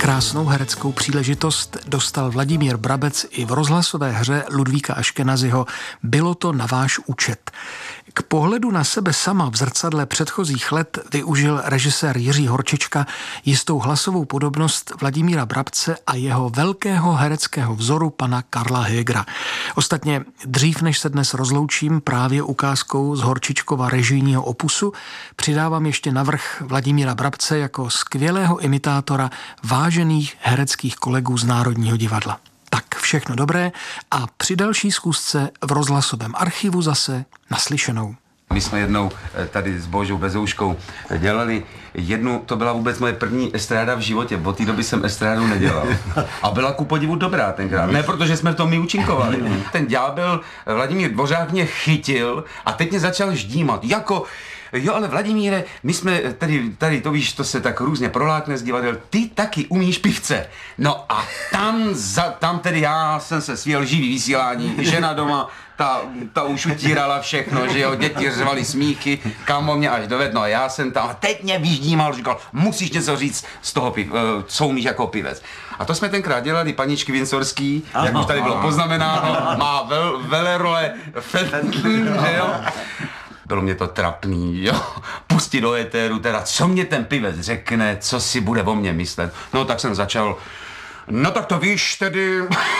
Krásnou hereckou příležitost dostal Vladimír Brabec i v rozhlasové hře Ludvíka Aškenaziho Bylo to na váš účet. K pohledu na sebe sama v zrcadle předchozích let využil režisér Jiří Horčička jistou hlasovou podobnost Vladimíra Brabce a jeho velkého hereckého vzoru pana Karla Högera. Ostatně dřív, než se dnes rozloučím právě ukázkou z Horčičkova režijního opusu, přidávám ještě navrch Vladimíra Brabce jako skvělého imitátora vážených hereckých kolegů z Národního divadla. Tak všechno dobré a při další zkusce v rozhlasovém archivu zase naslyšenou. My jsme jednou tady s Božou Bezouškou dělali jednu, to byla vůbec moje první estráda v životě, od té doby jsem estrádu nedělal. A byla ku podivu dobrá tenkrát. Ne, protože jsme v tom my účinkovali. Ten ďábel Vladimír Dvořák mě chytil a teď mě začal ždímat. Jako, jo, ale Vladimíre, my jsme tady to víš, to se tak různě prolákne z divadel, ty taky umíš pivce. No a tam tedy já jsem se svěl živý vysílání, žena doma, ta už utírala všechno, že jo, děti řvali smíchy, kámo mě až dovedno a já jsem tam a teď mě vyždímal, říkal, musíš něco říct z toho, co umíš jako pivec. A to jsme tenkrát dělali paničky Vincorský, jak už tady bylo poznamenáno, má velerole Feltl, že jo. Bylo mě to trapný, jo, pustit do éteru, teda co mě ten pivec řekne, co si bude o mně myslet. No tak jsem začal, no tak to víš tedy,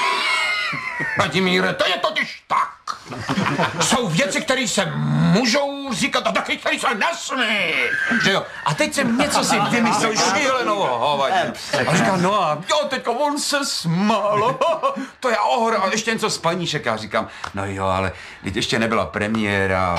Vladimíre, to je totiž tak. Jsou věci, které se můžou říkat a taky, které se nesmí. Že jo? A teď jsem něco si vymyslel šílenou hovadí. A říkám, no a jo, teďka on se smál. To je ohra. A ještě něco z paníšek. Já říkám, no jo, ale teď ještě nebyla premiéra.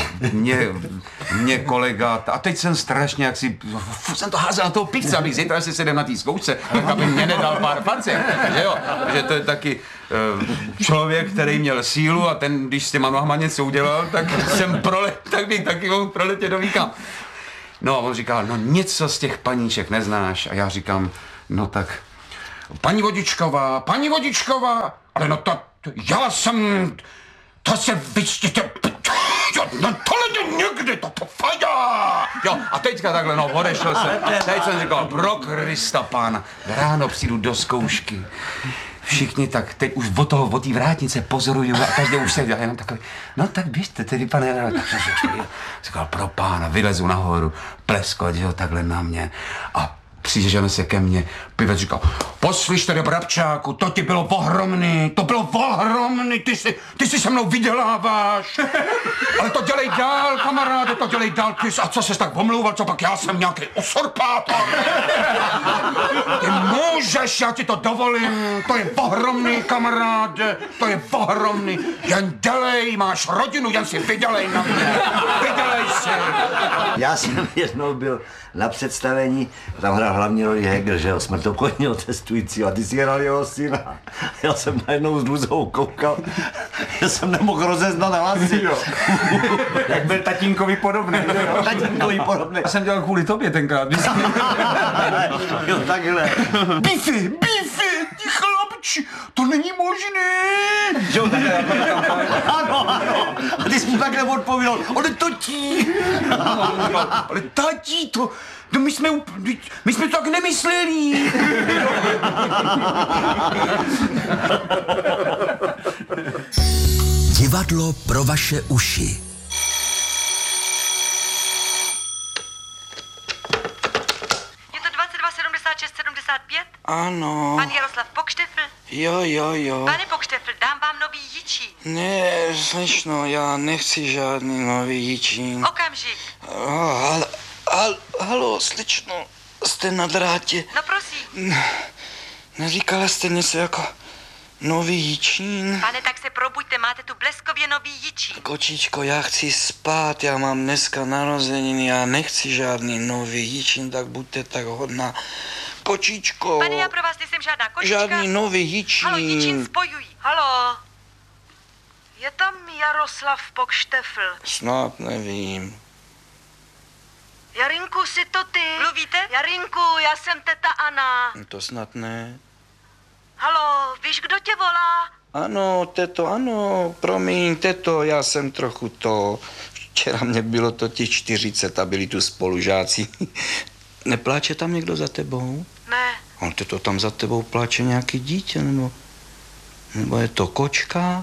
Mě kolega. A teď jsem strašně jaksi, jsem to házel na toho pivce, abych zítra si sedem na té zkoušce, tak aby mě nedal pár facek. Že jo? Že to je taky člověk, který měl sílu a ten, když s těma nohama něco udělal, tak jsem bych taky mohl proletět do víka. No a on říkal, no něco z těch paníček neznáš a já říkám, no tak paní Vodičková, ale no to já jsem, to se vyčtěte, no tohle někdy, to fajá. Jo, a teďka takhle, no, odešel jsem. Teď jsem říkal, pro Krista pána, ráno přijdu do zkoušky. Všichni tak teď už od té vrátnice pozorují a každý už se dělá jenom takový, no tak běžte tedy, pane, říkal, pro pána, vylezu nahoru, pleskovat, že jo, takhle na mě a přižežeme se ke mně, pivec říkal, poslyš tedy, Brabčáku, to ti bylo ohromný, ty si se mnou vyděláváš, ale to dělej dál, kamaráde, to dělej dál, a co ses tak omlouval, co pak já jsem nějaký usurpátor. Ty můžeš, já ti to dovolím, to je ohromný, kamaráde, to je ohromný, jen dělej, máš rodinu, jen si vydělej na mě, vydělej si. Já jsem jednou byl na představení, tam hrál hlavní roli Heger, že jo, smrtokodního cestujícího a ty si hrál jeho syna. Já jsem najednou s Luzou koukal, já jsem nemohl rozeznat hlasy. Jak byl tatínkovi podobný, jo? Tatínkovi podobný. Já jsem dělal kvůli tobě tenkrát, Jo, takhle. Bífy, ty chlapči, to není možné. Jo, takhle. Ano. A ty jsi mu takhle odpověděl, ale tatí. Ale tatí, to, no my jsme to tak nemysleli. Divadlo pro vaše uši. Je to 22 76 75? Ano. Pan Jaroslav Pokštefl? Jo. Pane Pokštefl, dám vám nový jičín. Ne, slečno, já nechci žádný nový jičín. Okamžik. Halo, slečno, jste na drátě. No prosím. Neříkala jste něco jako nový jičín? Pane, tak se probuďte, máte tu bleskově nový jičín. Kočičko, já chci spát, já mám dneska narozeniny, já nechci žádný nový jičín, tak buďte tak hodná. Kočičko. Pane, já pro vás nejsem žádná kočička. Žádný nový jičín. Halo, jičín spojují. Halo. Je tam Jaroslav Pokštefl? Snad nevím. Jarinku, jsi to ty? Mluvíte? Jarinku, já jsem teta Anna. To snad ne. Halo, víš, kdo tě volá? Ano, teto, ano, promiň, teto, já jsem trochu to. Včera mě bylo totiž 40 a byli tu spolužáci. Nepláče tam někdo za tebou? Ne. On to tam za tebou pláče nějaký dítě, nebo je to kočka?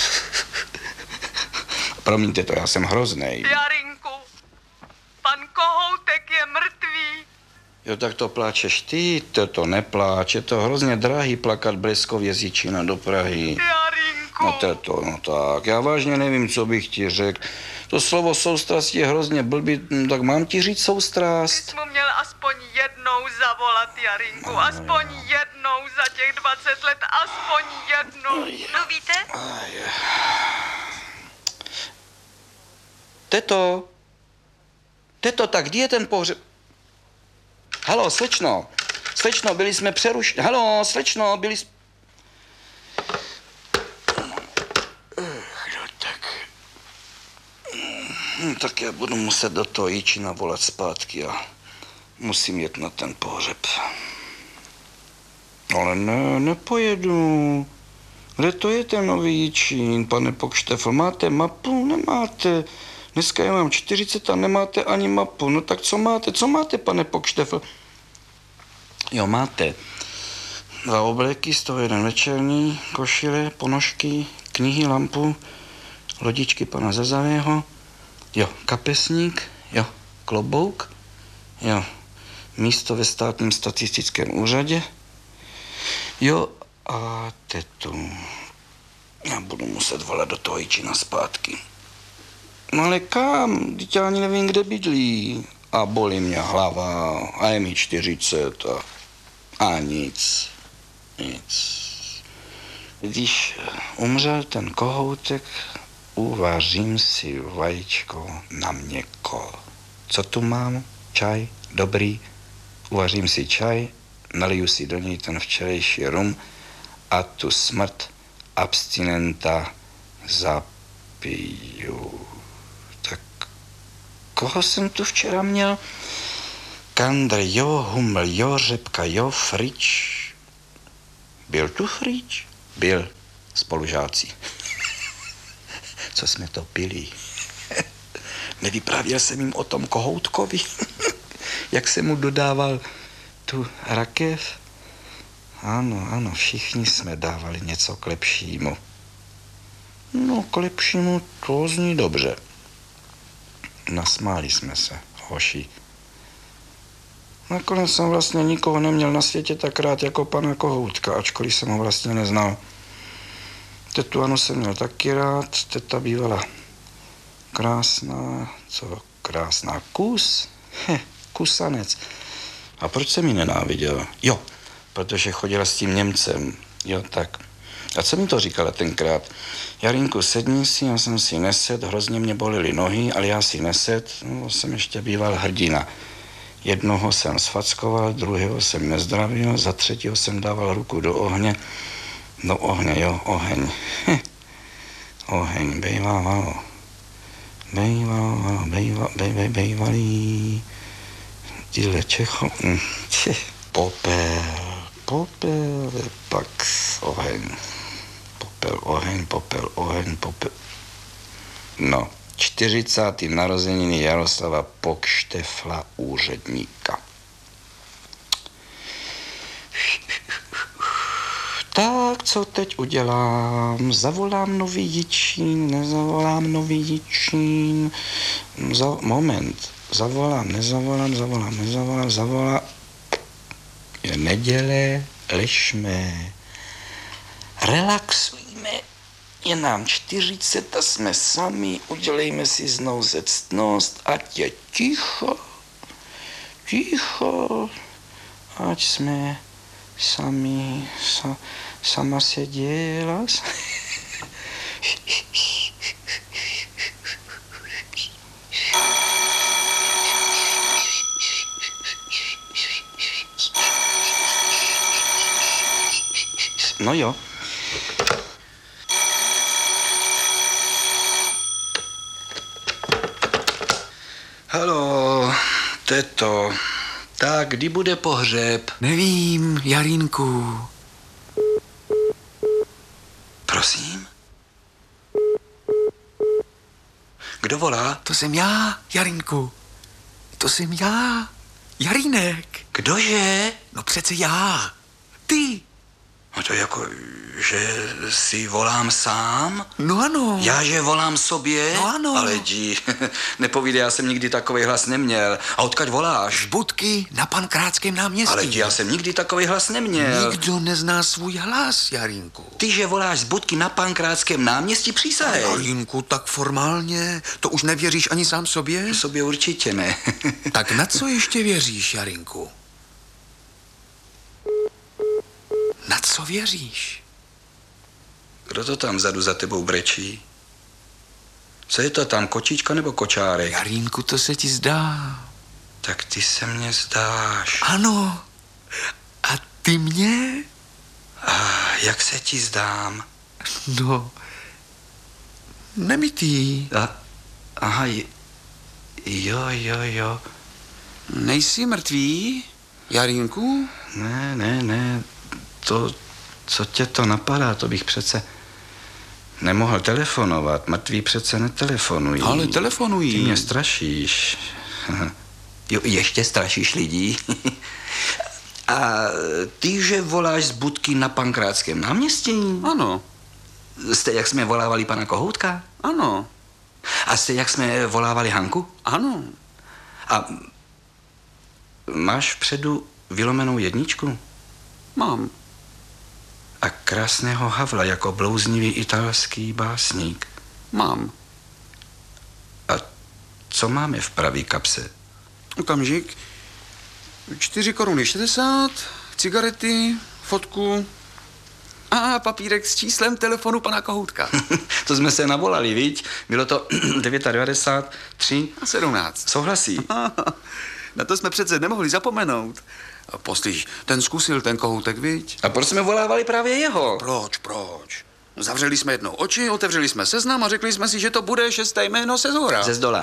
Promiňte to, já jsem hroznej. Jarinku, pan Kohoutek je mrtvý. Jo, tak to pláčeš ty, to nepláč, je to hrozně drahý plakat Bleskově z Jičína do Prahy. Jarinku. No tak, já vážně nevím, co bych ti řekl. To slovo soustrast je hrozně blbý, tak mám ti říct soustrast? Jsi mu měl aspoň jednou zavolat, Jarinku, aspoň jednou za těch 20 let, aspoň jednou. No víte? Teto, tak kdy je ten pohřeb? Halo, slečno, byli jsme přerušeni. Halo, slečno, byli jsme... Tak já budu muset do toho Jičína volat zpátky a musím jet na ten pohřeb. Ale ne, nepojedu. Kde to je ten nový Jičín, pane Pokštefl? Máte mapu? Nemáte. Dneska já mám 40 a nemáte ani mapu. No tak co máte? Co máte, pane Pokštefl? Jo, máte 2 obleky, z toho 1 večerní, košile, ponožky, knihy, lampu, lodičky pana Zazavého, jo, kapesník, jo, klobouk, jo, místo ve státním statistickém úřadě, jo, a tetu. Já budu muset volat do toho Jičína zpátky. No ale kam? Teď já ani nevím, kde bydlí. A bolí mě hlava, a je mi 40 a nic. Když umřel ten Kohoutek, uvařím si vajíčko na měkko. Co tu mám? Čaj? Dobrý. Uvařím si čaj, naliju si do něj ten včerejší rum a tu smrt abstinenta zapiju. Tak koho jsem tu včera měl? Kandr, jo, huml, jo, řepka, jo, Frič. Byl tu Frič? Byl, spolužáci. Co jsme to pili? Nevyprávěl jsem jim o tom Kohoutkovi? Jak jsem mu dodával tu rakev? Ano, všichni jsme dávali něco k lepšímu. No, k lepšímu to zní dobře. Nasmáli jsme se, hoši. Nakonec jsem vlastně nikoho neměl na světě tak rád jako pana Kohoutka, ačkoliv jsem ho vlastně neznal. Tetu Anu jsem měl taky rád, teta bývala krásná, co krásná, kusanec. A proč jsem ji nenáviděl? Jo, protože chodila s tím Němcem, jo, tak. A co mi to říkala tenkrát? Jarinku, sedni si, já jsem si nesed, hrozně mě bolely nohy, ale já si nesed, no, jsem ještě býval hrdina. Jednoho jsem sfackoval, druhého jsem nezdravil, za třetího jsem dával ruku do ohně. Do ohně, jo, oheň. Oheň, bejvávalo. Bejvalý. Tyhle Čecho. Popel, pak oheň. Popel, oheň. No, 40. narozeniny Jaroslava Pokštefla úředníka. Tak, co teď udělám? Zavolám nový Jičín, nezavolám nový Jičín. Moment. Zavolám. Je neděle, ležme. Relaxujme. Je nám 40 a jsme sami. Udělejme si znovu ctnost, ať je ticho. Ať jsme sami, sama se děla. No jo. Haló, teto. Tak, kdy bude pohřeb? Nevím, Jarínku. Prosím? Kdo volá? To jsem já, Jarínku. To jsem já. Jarínek. Kdože? No přece já. Ty. No to jako, že si volám sám? No ano. Já, že volám sobě? No ano. Ale jdi, nepovídej, já jsem nikdy takový hlas neměl. A odkud voláš? Z budky na Pankrátském náměstí. Ale jdi, já jsem nikdy takový hlas neměl. Nikdo nezná svůj hlas, Jarínku. Ty, že voláš z budky na Pankrátském náměstí, přísahej. Jarínku, tak formálně, to už nevěříš ani sám sobě? Sobě určitě ne. Tak na co ještě věříš, Jarínku? Na co věříš? Kdo to tam vzadu za tebou brečí? Co je to tam, kočička nebo kočárek? Jarínku, to se ti zdá. Tak ty se mně zdáš. Ano. A ty mě? A jak se ti zdám? No, nemitý. Aha, jo. Nejsi mrtvý, Jarínku? Ne, to, co tě to napadá, to bych přece nemohl telefonovat. Mrtví přece netelefonují. Ale telefonují. Ty mě strašíš. Jo, ještě strašíš lidí. A ty, že voláš z budky na Pankrátském náměstí? Ano. Jste, jak jsme volávali pana Kohoutka? Ano. A jste, jak jsme volávali Hanku? Ano. A máš vpředu vylomenou jedničku? Mám. A krásného Havla jako blouznivý italský básník? Mám. A co máme v pravý kapse? Okamžik. 4,60 Kč, cigarety, fotku a papírek s číslem telefonu pana Kohoutka. To jsme se navolali, viď? Bylo to 99, 3 A 17. Souhlasí. Na to jsme přece nemohli zapomenout. Poslyš, ten zkusil ten Kohoutek, viď? A proč jsme volávali právě jeho? Proč? Zavřeli jsme jednou oči, otevřeli jsme seznam a řekli jsme si, že to bude 6. jméno Sezhora. Ze zdola.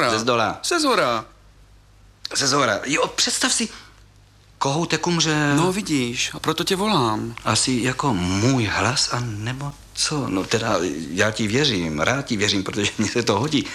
Sezhora. Jo, představ si, Kohoutek umřel. No vidíš, a proto tě volám. Asi jako můj hlas, a nebo co? No teda, já ti věřím, rád ti věřím, protože mně se to hodí.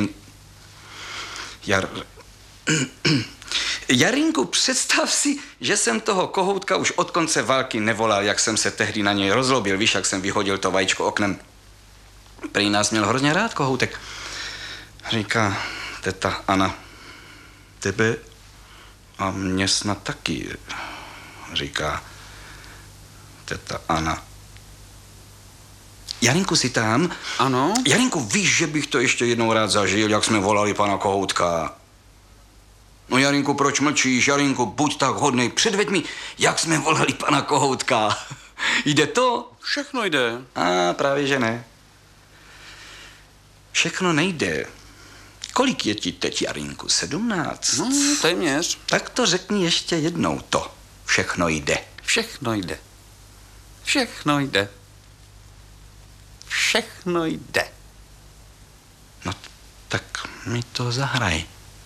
Jarinku, představ si, že jsem toho Kohoutka už od konce války nevolal, jak jsem se tehdy na něj rozlobil. Víš, jak jsem vyhodil to vajíčko oknem. Prý nás měl hrozně rád Kohoutek. Říká teta Anna, tebe a mě snad taky, říká teta Anna. Jarinku, jsi tam? Ano? Jarinku, víš, že bych to ještě jednou rád zažil, jak jsme volali pana Kohoutka? No Jarinku, proč mlčíš? Jarinku, buď tak hodnej, předveď mi, jak jsme volali pana Kohoutka. Jde to? Všechno jde. A právě, že ne. Všechno nejde. Kolik je ti teď, Jarinku? 17? No, téměř. Tak to řekni ještě jednou to. Všechno jde. Všechno jde. Všechno jde. Všechno jde. No, tak mi to zahraj.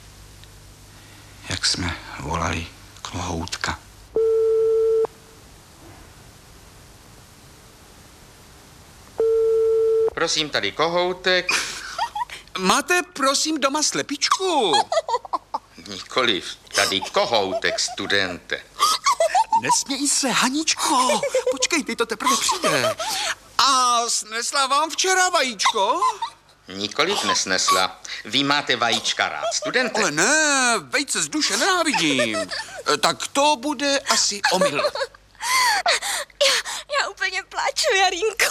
Jak jsme volali Kohoutka. Prosím, tady Kohoutek. Máte, prosím, doma slepičku? Nikoliv, tady Kohoutek, studente. Nesměj se, Haničko. Počkej, ty to teprve přijde. A snesla vám včera vajíčko? Nikoliv nesnesla. Vy máte vajíčka rád, studente. Ale ne, vejce z duše nenávidím. Tak to bude asi omyl. Já úplně pláču, Jarínko.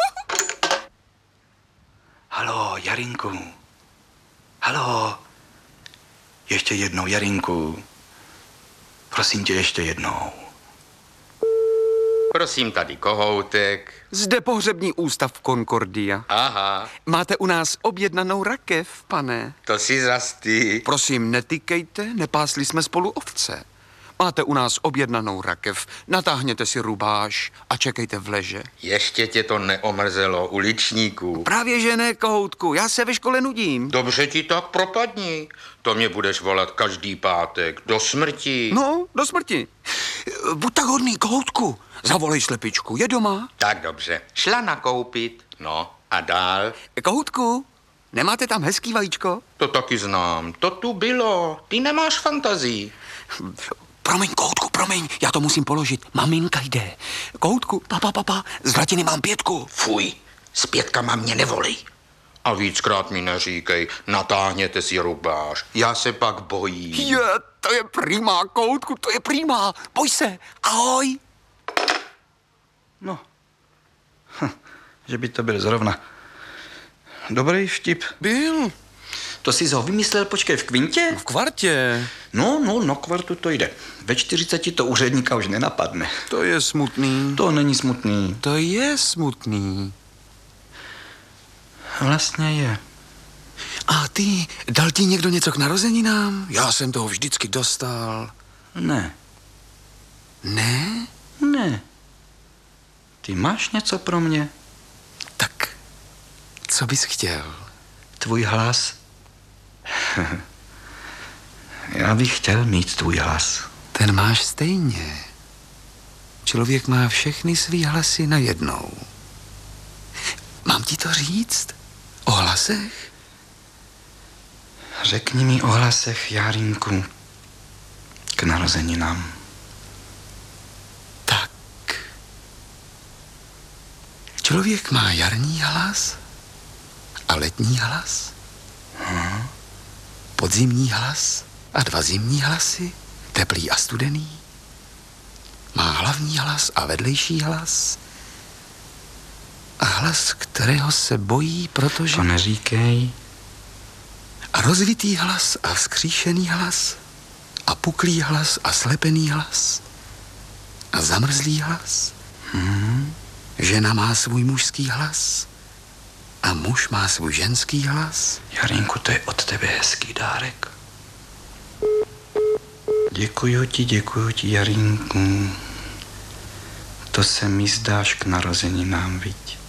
Haló, Jarinku. Haló. Ještě jednou, Jarinku. Prosím tě, ještě jednou. Prosím, tady Kohoutek. Zde pohřební ústav Concordia. Aha, Máte u nás objednanou rakev, pane. to si zas ty. Prosím, netykejte, nepásli jsme spolu ovce. Máte u nás objednanou rakev, natáhněte si rubáš a čekejte v leže. Ještě tě to neomrzelo, uličníku. Právě že ne, Kohoutku, já se ve škole nudím. Dobře ti tak propadni. To mě budeš volat každý pátek, do smrti. No, do smrti. Buď tak hodný, Kohoutku, zavolej slepičku, je doma. Tak dobře, šla nakoupit. No, a dál? Kohoutku, nemáte tam hezký vajíčko? To taky znám, to tu bylo. Ty nemáš fantazii. Promiň, Koutku, promiň, já to musím položit. Maminka jde. Koutku, papa, z Vratiny mám 5. Fuj, s 5 mě nevolí. A víckrát mi neříkej, natáhněte si rubáš. Já se pak bojím. Je, to je prima, Koutku, to je prima. Boj se, ahoj. No, že by to byl zrovna dobrý vtip. Byl. To jsi ho vymyslel, počkej, v kvintě? V kvartě. No, na kvartu to jde. Ve 40 to úředníka už nenapadne. To je smutný. To není smutný. To je smutný. Vlastně je. A ty, dal ti někdo něco k narozeninám? Já jsem toho vždycky dostal. Ne. Ne? Ne. Ty máš něco pro mě? Tak, co bys chtěl? Tvůj hlas? Já bych chtěl mít tvůj hlas. Ten máš stejně. Člověk má všechny svý hlasy najednou. Mám ti to říct? O hlasech? Řekni mi o hlasech, Jarinku, k narozeninám. Tak. Člověk má jarní hlas a letní hlas. Podzimní hlas a 2 zimní hlasy, teplý a studený. Má hlavní hlas a vedlejší hlas. A hlas, kterého se bojí, protože... To neříkej. A rozvitý hlas a vzkříšený hlas. A puklý hlas a slepený hlas. A zamrzlý hlas. Žena má svůj mužský hlas. A muž má svůj ženský hlas. Jarinku, to je od tebe hezký dárek. Děkuju ti, Jarinku. To se mi zdáš k narozeninám, viď?